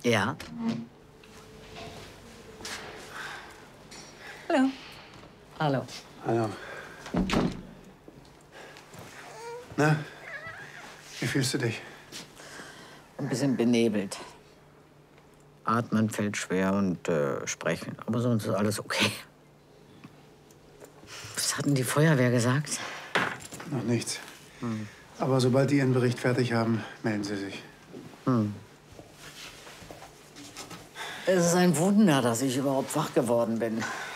Ja. Hallo. Hallo. Hallo. Na, wie fühlst du dich? Ein bisschen benebelt. Atmen fällt schwer und sprechen. Aber sonst ist alles okay. Was hat denn die Feuerwehr gesagt? Noch nichts. Aber sobald die Ihren Bericht fertig haben, melden Sie sich. Es ist ein Wunder, dass ich überhaupt wach geworden bin.